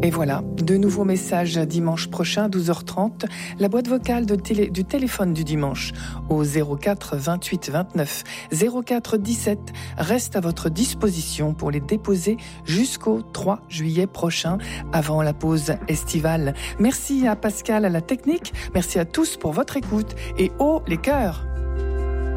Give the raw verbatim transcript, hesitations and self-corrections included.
Et voilà, de nouveaux messages dimanche prochain, douze heures trente. La boîte vocale de télé, du téléphone du dimanche au zéro quatre vingt-huit vingt-neuf zéro quatre dix-sept reste à votre disposition pour les déposer jusqu'au trois juillet prochain, avant la pause estivale. Merci à Pascal à la technique, merci à tous pour votre écoute et haut les cœurs.